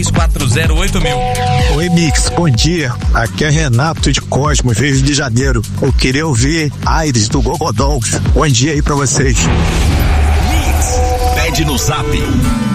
3408 mil. Oi, Mix, bom dia. Aqui é Renato de Cosmos, Rio de Janeiro. Eu queria ouvir Aires do Gogodolls. Bom dia aí pra vocês. Mix, pede no Zap